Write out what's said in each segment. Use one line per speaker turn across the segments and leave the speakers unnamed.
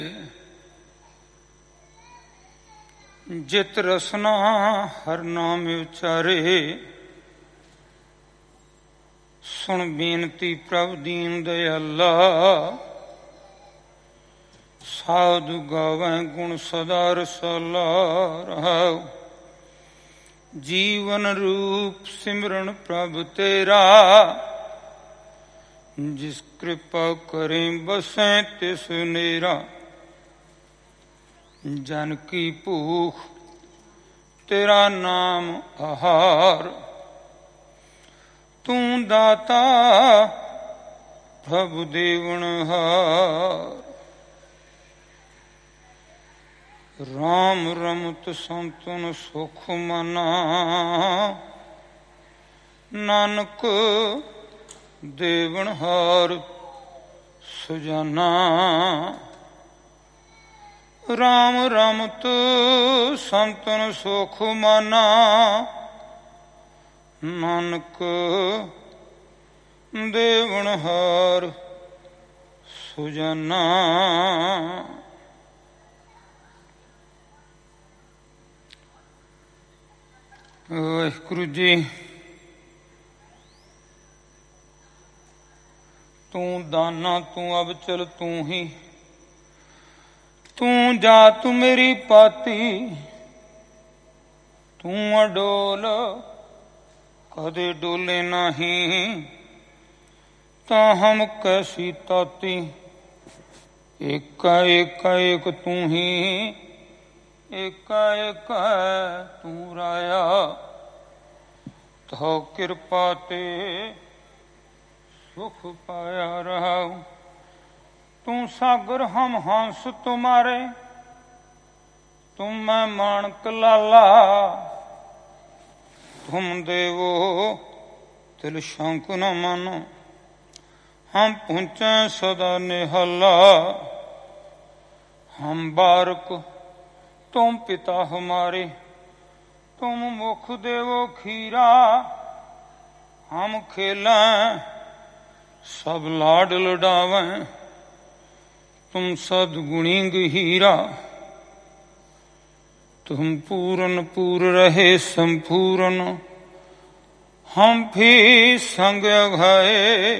ਜਿਤ ਰਸਨਾ ਹਰ ਨਾਮ ਉਚਾਰੇ, ਸੁਣ ਬੇਨਤੀ ਪ੍ਰਭ ਦੀਨ ਦਇਆਲਾ। ਸਾਧੂ ਗਾਵੈ ਗੁਣ ਸਦਾ ਰਸਾਲਾ ਰਹਾਉ। ਜੀਵਨ ਰੂਪ ਸਿਮਰਨ ਪ੍ਰਭ ਤੇਰਾ, ਜਿਸ ਕਿਰਪਾ ਕਰੇ ਬਸੈ ਤਿਸ ਨੇਰਾ। ਜਨ ਕੀ ਭੂਖ ਤੇਰਾ ਨਾਮ ਆਹਾਰ, ਤੂੰ ਦਾਤਾ ਪ੍ਰਭੁ ਦੇਵਨਹਾਰ। ਰਾਮ ਰਮਤ ਸੰਤਨ ਸੁਖ ਮਨਾ, ਨਾਨਕ ਦੇਵਨਹਾਰ ਸੁਜਾਨਾ। ਰਾਮ ਰਮਤ ਸੰਤਨ ਸੁਖ ਮਨਾ, ਨਾਨਕ ਦੇਵਨਹਾਰ ਸੁਜਾਨਾ। ਵਾਹਿਗੁਰੂ ਜੀ, ਤੂੰ ਦਾਨਾ ਤੂੰ ਅਬਚਲ ਤੂੰ ਹੀ, ਤੂੰ ਜਾਤ ਮੇਰੀ ਪਾਤੀ। ਤੂੰ ਅਡੋਲ ਕਦੇ ਡੋਲੇ ਨਹੀਂ, ਤਾਂ ਹਮ ਕੈਸੀ ਤਾਤੀ। ਏਕਾ ਏਕਾ ਏਕ ਤੂੰ ਹੀ, ਏਕਾ ਏਕਾ ਤੂੰ ਰਾਇਆ। ਤੋ ਕਿਰਪਾ ਤੇ ਸੁਖ ਪਾਇਆ ਰਹਾਉ। ਤੂੰ ਸਾਗਰ ਹਮ ਹੰਸ ਤੁਮਾਰੇ, ਤੁਮ ਮੈਂ ਮਾਣਕ ਲਾਲਾ। ਤੁਮ ਦੇਵੋ ਤਿਲ ਸ਼ੰਕ ਨ ਮਾਨੋ, ਹਮ ਪਹੁੰਚੈ ਸਦਾ ਨਿਹਾਲਾ। ਹਮ ਬਾਰਕ ਤੁਮ ਪਿਤਾ ਹਮਾਰੇ, ਤੁਮ ਮੁਖ ਦੇਵੋ ਖੀਰਾ। ਹਮ ਖੇਲਾਂ ਸਭ ਲਾਡ ਲਡਾਵੈਂ, ਤੁਮ ਸਦਗੁਣੀ ਗਹੀਰਾ। ਤੁਮ ਪੂਰਨ ਪੂਰ ਰਹੇ ਸੰਪੂਰਨ, ਹਮ ਵੀ ਸੰਗ ਅਘਾਏ।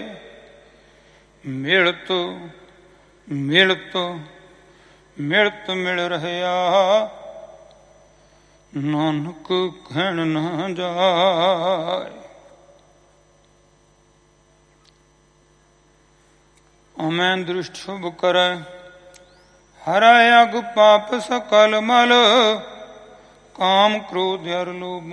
ਮਿਲਤ ਮਿਲਤ ਮਿਲਤ ਮਿਲ ਰਹਿਆ, ਨਾਨਕ ਕਹਿਣ ਨਾ ਜਾਏ। ਅਮੈਂ ਦ੍ਰਿਸ਼ਟ ਸ਼ੁਭ ਕਰੈ, ਹਰੈ ਅਗ ਪਾਪ ਸਕਲ ਮਲ। ਕਾਮ ਕ੍ਰੋਧ ਅਰ ਲੋਭ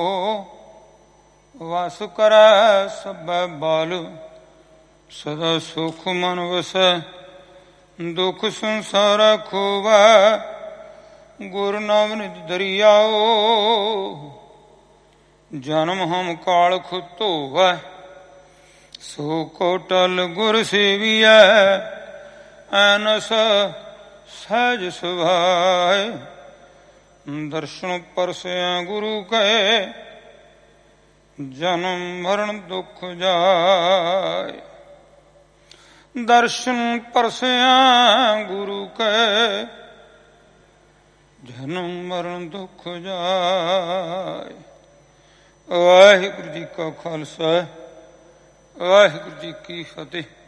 ਮੋਹ, ਵਸ ਕਰੈ ਸਭੈ ਬਾਲ। ਸਦਾ ਸੁਖ ਮਨ ਵਸੈ, ਦੁਖ ਸੰਸਾਰ ਖੋਵੈ। ਗੁਰ ਨਾਮ ਨਿਜ ਦਰਿਆਓ, ਜਨਮ ਹਮ ਕਾਲਖ ਧੋਵੈ। ਸੋ ਕੋ ਟਲ ਗੁਰ ਸੇਵੀਐ, ਐਨਸ ਸਹਿਜ ਸੁਭਾਏ। ਦਰਸ਼ਨ ਪਰਸੈ ਗੁਰੂ ਕੈ, ਜਨਮ ਮਰਨ ਦੁਖ ਜਾਏ। ਦਰਸ਼ਨ ਪਰਸੈ ਗੁਰੂ ਕੈ, ਜਨਮ ਮਰਨ ਦੁਖ ਜਾਏ। ਵਾਹਿਗੁਰੂ ਜੀ ਕਾ ਖਾਲਸਾ, ਵਾਹਿਗੁਰੂ ਜੀ ਕੀ ਫਤਿਹ।